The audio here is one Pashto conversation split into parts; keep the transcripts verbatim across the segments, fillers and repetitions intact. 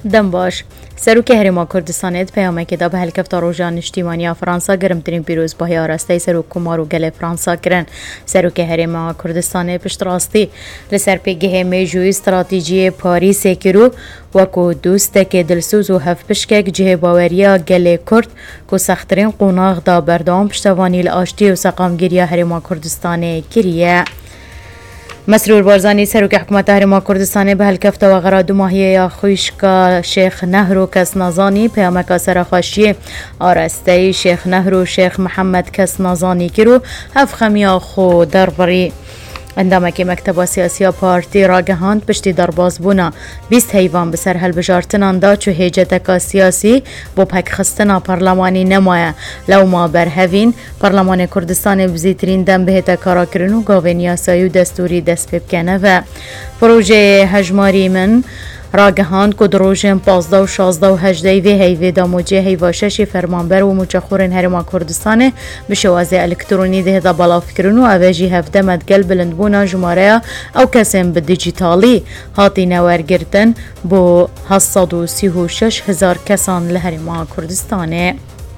دم باش سروک هرما کردستانت پیامه که دا به هلکفت روژان اجتماعی فرانسا گرمترین پیروز باهی آراسته سروک کمار و گل فرانسا کرن. سروک هرما کردستان پشت راستی لسر پیگه میجوی استراتیجی پاریس کرو وکو دوست که دلسوز و هف پشکک جه باوریا گل کرد که سخترین قناغ دا بردام پشتوانی لآشتی و سقامگیری هرما کردستان کریه. مسرور بارزانی سروک حکومت هرما کردستان به هلکفت و غرا دو ماهیه خویشکا شیخ نهرو کس نازانی پیامک سرخوشی آرسته شیخ نهرو شیخ محمد کس نازانی کرو هف خمیا خو دربری اندامه که مکتب سیاسی پارتی راگهاند پشتی درباز بونا بیست حیوان بسر هل بجارتنان دا چو هیجتکا سیاسی بو پک خستنا پارلمانی نمایه لو ما برهوین پارلمان کردستان بزیترین دم بهتا کارا کرنو گاوین یاسایی و دستوری دست بکنه و پروژه هجماری من راگهاند که دروژن پازده و شازده و هجده وی هیوی دا موجه هیواششی فرمانبر و مجخورن هرما کردستان بشوازه الکترونی ده دا بالا فکرن و اوجی هفته مدگل بلندبونا جماره او کسیم به دیجیتالی هاتی نورگرتن بو هصد و سی و شش هزار کسان لهرما کردستانه.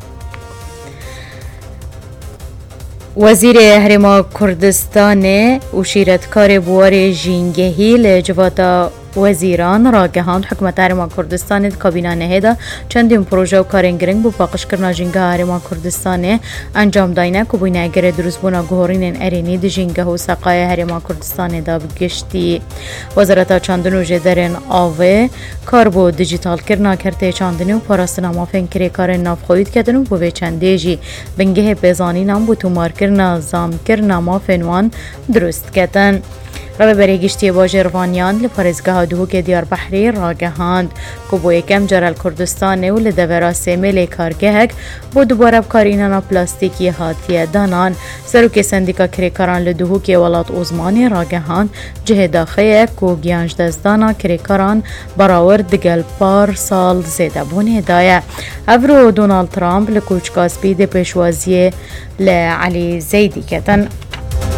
وزیر هرما کردستان و شیرتکار بوار جینگهی لجواتا وزیران راگهاند حکومت هرما کردستان کابینه نهیده چندین پروژه و کارنگرنگ بو پاقش کرنا جنگه هرما کردستان انجام داینه که بوینه اگر دروز بونا گوهرین ارینی دی جنگه و سقای هرما کردستان دا بگشتی. وزارت چاندن و جدرین آوه کار بو دیجیتال کرنا کرته چاندنی و پاراستنا مافین کری کار نافخوید کدن و بو چنده جی بنگه بیزانی نام بو تومار کرنا زام کرنا مافینوان درست کدن. رابع بریگشتی باج روانیان لپارزگاه دوه که دیار بحری راگهاند که بو یکم جرال کردستان و لدورا سیمیل کارگهک بو دوباره بکارینانا پلاستیکی هاتیه دانان سروک سندیکا کریکاران لدوه که ولات اوزمانی راگهاند جه داخیه که گیانج دزدانا کریکاران براور دگل پار سال زیده بونه دایه. افرو دونالد ترامپ لکوچکاسپی ده پیشوازیه لعلی زیدی کتن.